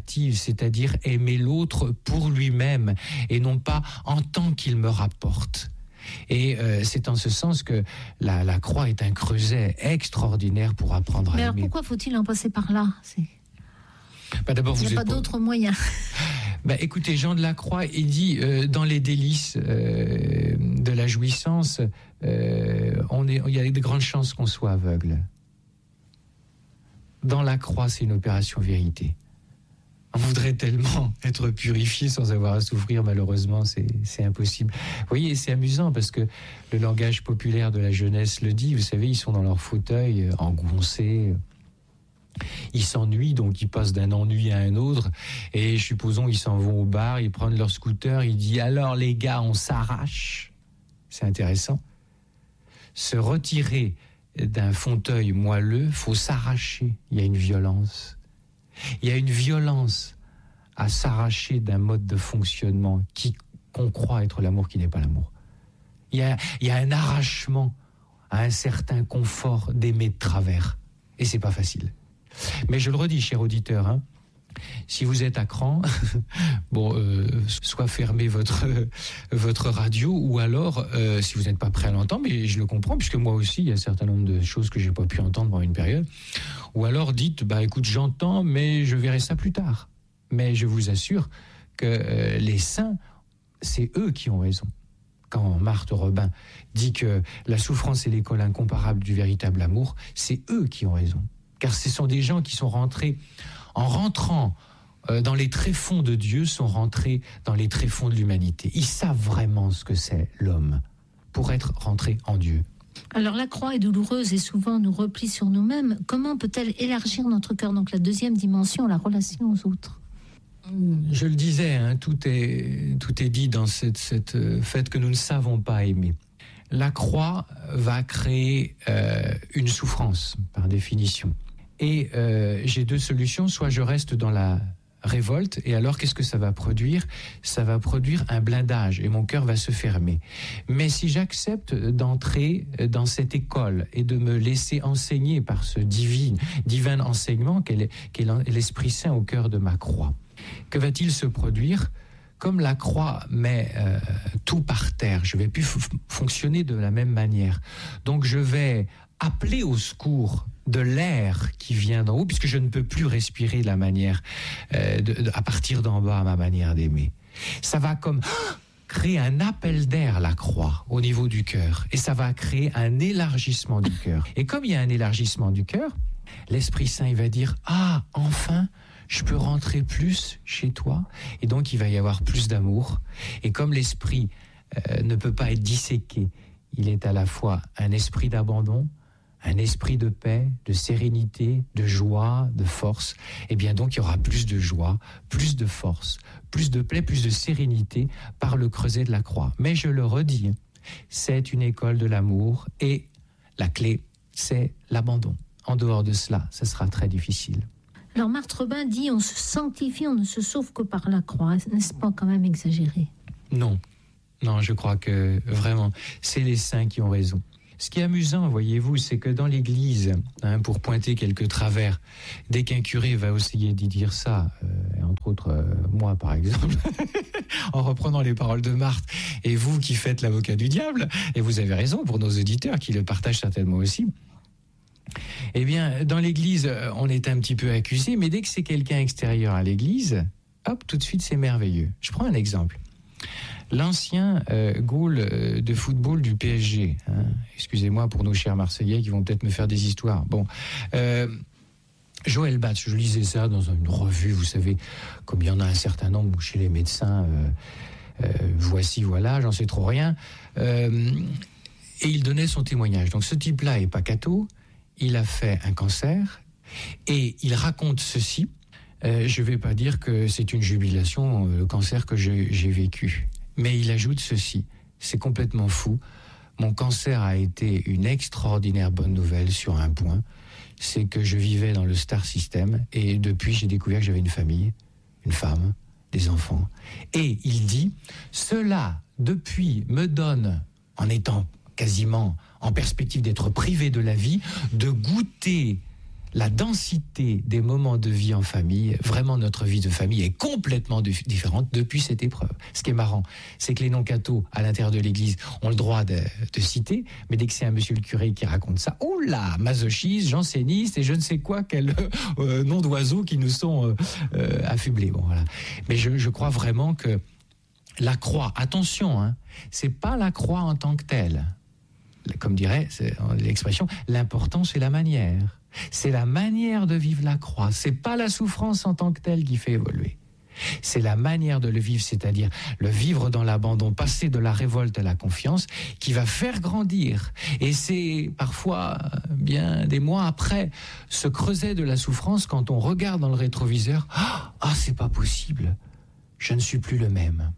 active, c'est-à-dire aimer l'autre pour lui-même et non pas en tant qu'il me rapporte. Et c'est en ce sens que la croix est un creuset extraordinaire pour apprendre à Mais aimer. alors pourquoi faut-il en passer par là? D'abord, il n'y a pas d'autre moyen. Écoutez, Jean de la Croix, il dit dans les délices de la jouissance, il y a de grandes chances qu'on soit aveugle. Dans la croix, c'est une opération vérité. On voudrait tellement être purifié sans avoir à souffrir, malheureusement, c'est impossible. Vous voyez, c'est amusant parce que le langage populaire de la jeunesse le dit, vous savez, ils sont dans leur fauteuil, engoncés, ils s'ennuient, donc ils passent d'un ennui à un autre, et supposons ils s'en vont au bar, ils prennent leur scooter, ils disent « Alors les gars, on s'arrache ». C'est intéressant. Se retirer d'un fauteuil moelleux, faut s'arracher, il y a une violence. Il y a une violence à s'arracher d'un mode de fonctionnement qu'on croit être l'amour qui n'est pas l'amour. Il y a un arrachement à un certain confort d'aimer de travers. Et c'est pas facile. Mais je le redis, cher auditeur, si vous êtes à cran, soit fermez votre radio, ou alors, si vous n'êtes pas prêt à l'entendre, mais je le comprends, puisque moi aussi, il y a un certain nombre de choses que j'ai pas pu entendre pendant une période, ou alors dites, écoute, j'entends, mais je verrai ça plus tard. Mais je vous assure que les saints, c'est eux qui ont raison. Quand Marthe Robin dit que la souffrance est l'école incomparable du véritable amour, c'est eux qui ont raison. Car ce sont des gens qui sont rentrés, en rentrant dans les tréfonds de Dieu, sont rentrés dans les tréfonds de l'humanité. Ils savent vraiment ce que c'est l'homme pour être rentré en Dieu. Alors la croix est douloureuse et souvent nous replie sur nous-mêmes. Comment peut-elle élargir notre cœur? Donc la deuxième dimension, la relation aux autres. Je le disais, tout est dit dans cette fait que nous ne savons pas aimer. La croix va créer une souffrance, par définition. Et j'ai deux solutions. Soit je reste dans la révolte, et alors qu'est-ce que ça va produire? Ça va produire un blindage, et mon cœur va se fermer. Mais si j'accepte d'entrer dans cette école et de me laisser enseigner par ce divin enseignement qu'est l'Esprit Saint au cœur de ma croix, que va-t-il se produire? Comme la croix met tout par terre, je ne vais plus fonctionner de la même manière. Donc je vais appeler au secours de l'air qui vient d'en haut, puisque je ne peux plus respirer de la manière, à partir d'en bas, à ma manière d'aimer. Ça va comme créer un appel d'air, la croix, au niveau du cœur. Et ça va créer un élargissement du cœur. Et comme il y a un élargissement du cœur, l'Esprit Saint, il va dire « Ah, enfin !» je peux rentrer plus chez toi, et donc il va y avoir plus d'amour. Et comme l'esprit ne peut pas être disséqué, il est à la fois un esprit d'abandon, un esprit de paix, de sérénité, de joie, de force, et bien donc il y aura plus de joie, plus de force, plus de paix, plus de sérénité par le creuset de la croix. Mais je le redis, c'est une école de l'amour, et la clé, c'est l'abandon. En dehors de cela, ce sera très difficile. Alors Marthe Robin dit on se sanctifie, on ne se sauve que par la croix. N'est-ce pas quand même exagéré? Non, je crois que vraiment, c'est les saints qui ont raison. Ce qui est amusant, voyez-vous, c'est que dans l'Église, pour pointer quelques travers, dès qu'un curé va essayer d'y dire ça, entre autres moi par exemple, en reprenant les paroles de Marthe, et vous qui faites l'avocat du diable, et vous avez raison pour nos auditeurs qui le partagent certainement aussi, eh bien, dans l'Église, on est un petit peu accusé, mais dès que c'est quelqu'un extérieur à l'Église, hop, tout de suite, c'est merveilleux. Je prends un exemple. L'ancien goal de football du PSG, excusez-moi pour nos chers Marseillais qui vont peut-être me faire des histoires. Joël Batz, je lisais ça dans une revue, vous savez, comme il y en a un certain nombre chez les médecins, voilà, j'en sais trop rien. Et il donnait son témoignage. Donc ce type-là est pas catho. Il a fait un cancer et il raconte ceci. Je ne vais pas dire que c'est une jubilation, le cancer que j'ai vécu. Mais il ajoute ceci. C'est complètement fou. Mon cancer a été une extraordinaire bonne nouvelle sur un point. C'est que je vivais dans le star system et depuis, j'ai découvert que j'avais une famille, une femme, des enfants. Et il dit, cela, depuis, me donne, en étant quasiment en perspective d'être privé de la vie, de goûter la densité des moments de vie en famille, vraiment notre vie de famille est complètement différente depuis cette épreuve. Ce qui est marrant, c'est que les non-cathos à l'intérieur de l'Église ont le droit de citer, mais dès que c'est un monsieur le curé qui raconte ça, oula, masochiste, janséniste et je ne sais quoi, quel nom d'oiseaux qui nous sont affublés. Bon, voilà. Mais je crois vraiment que la croix, attention, hein, c'est pas la croix en tant que telle. Comme dirait l'expression, l'important c'est la manière. C'est la manière de vivre la croix. C'est pas la souffrance en tant que telle qui fait évoluer. C'est la manière de le vivre, c'est-à-dire le vivre dans l'abandon, passer de la révolte à la confiance, qui va faire grandir. Et c'est parfois, bien des mois après, ce creuset de la souffrance, quand on regarde dans le rétroviseur, ah, c'est pas possible. Je ne suis plus le même.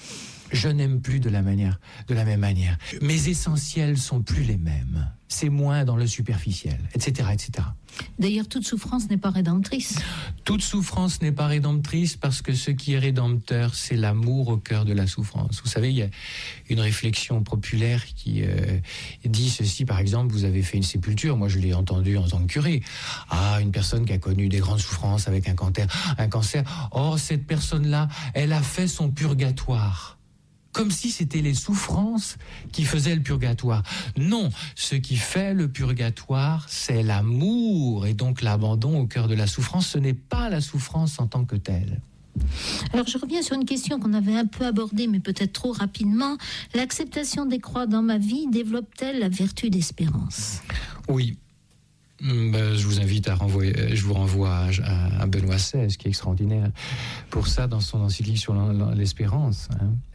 Je n'aime plus de la même manière. Mes essentiels sont plus les mêmes. C'est moins dans le superficiel, etc., etc. D'ailleurs, toute souffrance n'est pas rédemptrice. Toute souffrance n'est pas rédemptrice parce que ce qui est rédempteur, c'est l'amour au cœur de la souffrance. Vous savez, il y a une réflexion populaire qui dit ceci, par exemple, vous avez fait une sépulture, moi je l'ai entendu en tant que curé. Ah, une personne qui a connu des grandes souffrances avec un cancer. Oh, cette personne-là, elle a fait son purgatoire. Comme si c'était les souffrances qui faisaient le purgatoire. Non, ce qui fait le purgatoire, c'est l'amour et donc l'abandon au cœur de la souffrance. Ce n'est pas la souffrance en tant que telle. Alors je reviens sur une question qu'on avait un peu abordée, mais peut-être trop rapidement. L'acceptation des croix dans ma vie développe-t-elle la vertu d'espérance ? Oui. Je vous invite je vous renvoie à Benoît XVI, qui est extraordinaire pour ça dans son encyclique sur l'espérance.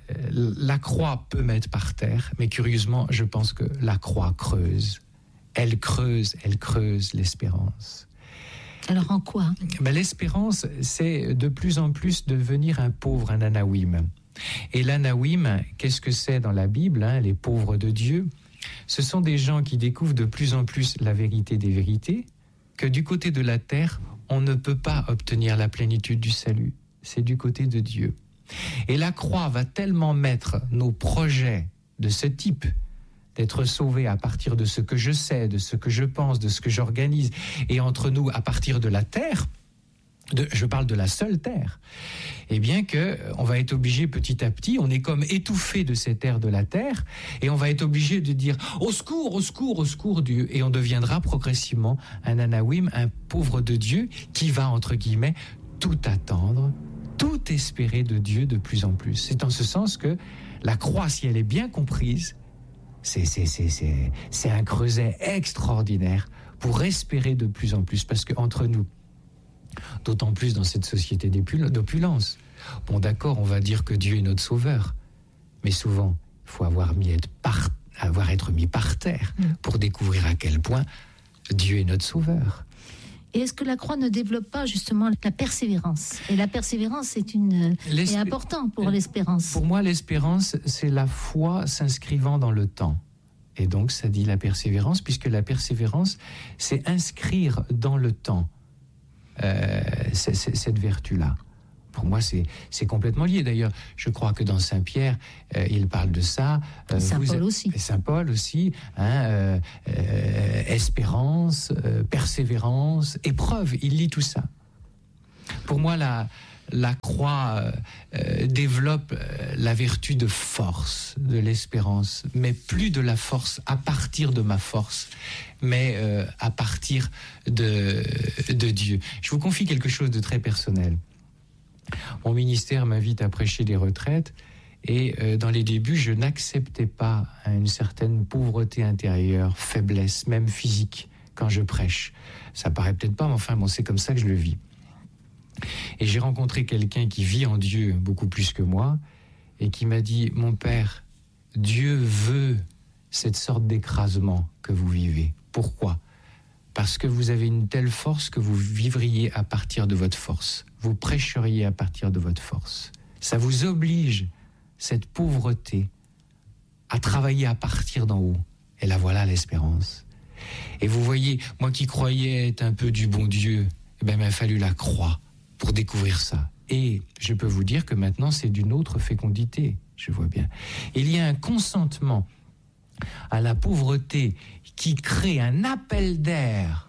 La croix peut mettre par terre, mais curieusement, je pense que la croix creuse. Elle creuse l'espérance. Alors en quoi ? L'espérance, c'est de plus en plus devenir un pauvre, un anawim. Et l'anawim, qu'est-ce que c'est dans la Bible, les pauvres de Dieu ? Ce sont des gens qui découvrent de plus en plus la vérité des vérités, que du côté de la terre, on ne peut pas obtenir la plénitude du salut. C'est du côté de Dieu. Et la croix va tellement mettre nos projets de ce type, d'être sauvés à partir de ce que je sais, de ce que je pense, de ce que j'organise, et entre nous à partir de la terre, je parle de la seule terre, et bien qu'on va être obligé petit à petit, on est comme étouffé de cette ère de la terre, et on va être obligé de dire « Au secours, au secours, au secours Dieu !» Et on deviendra progressivement un anawim, un pauvre de Dieu, qui va, entre guillemets, tout attendre, tout espérer de Dieu de plus en plus. C'est en ce sens que la croix, si elle est bien comprise, c'est un creuset extraordinaire pour espérer de plus en plus, parce qu'entre nous, d'autant plus dans cette société d'opulence, bon d'accord, on va dire que Dieu est notre sauveur, mais souvent, il faut avoir être mis par terre pour découvrir à quel point Dieu est notre sauveur. Et est-ce que la croix ne développe pas justement la persévérance ? Et la persévérance est important pour l'espérance. Pour moi, l'espérance, c'est la foi s'inscrivant dans le temps. Et donc, ça dit la persévérance, puisque la persévérance, c'est inscrire dans le temps cette vertu-là. Pour moi, c'est complètement lié. D'ailleurs, je crois que dans Saint-Pierre, il parle de ça. Saint-Paul aussi. Saint-Paul aussi. Espérance, persévérance, épreuve. Il lit tout ça. Pour moi, la croix développe la vertu de force, de l'espérance, mais plus de la force à partir de ma force, mais à partir de Dieu. Je vous confie quelque chose de très personnel. Mon ministère m'invite à prêcher des retraites et dans les débuts, je n'acceptais pas une certaine pauvreté intérieure, faiblesse, même physique, quand je prêche. Ça paraît peut-être pas, mais enfin, bon, c'est comme ça que je le vis. Et j'ai rencontré quelqu'un qui vit en Dieu beaucoup plus que moi et qui m'a dit « Mon père, Dieu veut cette sorte d'écrasement que vous vivez. Pourquoi ? Parce que vous avez une telle force que vous vivriez à partir de votre force. Vous prêcheriez à partir de votre force. Ça vous oblige, cette pauvreté, à travailler à partir d'en haut. Et là, voilà l'espérance. Et vous voyez, moi qui croyais être un peu du bon Dieu, il m'a fallu la croix pour découvrir ça. Et je peux vous dire que maintenant, c'est d'une autre fécondité, je vois bien. Il y a un consentement à la pauvreté qui crée un appel d'air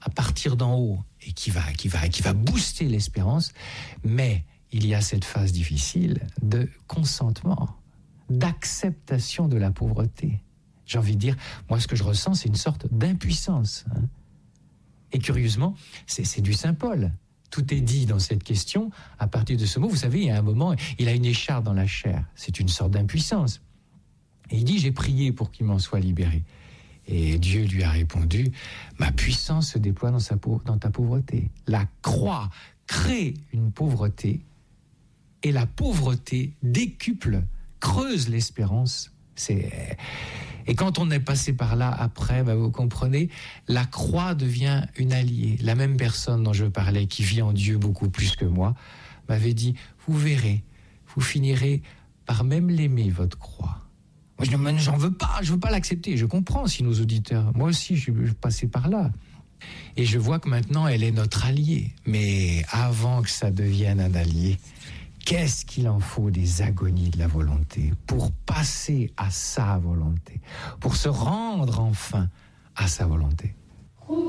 à partir d'en haut et qui va booster l'espérance, mais il y a cette phase difficile de consentement, d'acceptation de la pauvreté. J'ai envie de dire, moi ce que je ressens, c'est une sorte d'impuissance. Et curieusement, c'est du Saint Paul. Tout est dit dans cette question à partir de ce mot. Vous savez, il y a un moment, il a une écharpe dans la chair. C'est une sorte d'impuissance. Et il dit, j'ai prié pour qu'il m'en soit libéré. Et Dieu lui a répondu, ma puissance se déploie dans ta pauvreté. La croix crée une pauvreté et la pauvreté décuple, creuse l'espérance. Et quand on est passé par là après, vous comprenez, la croix devient une alliée. La même personne dont je parlais, qui vit en Dieu beaucoup plus que moi, m'avait dit, vous verrez, vous finirez par même l'aimer, votre croix. Moi, je dis, j'en veux pas, je veux pas l'accepter. Je comprends si nos auditeurs, moi aussi, je passais par là. Et je vois que maintenant, elle est notre alliée. Mais avant que ça devienne un allié, qu'est-ce qu'il en faut des agonies de la volonté pour passer à sa volonté, pour se rendre enfin à sa volonté.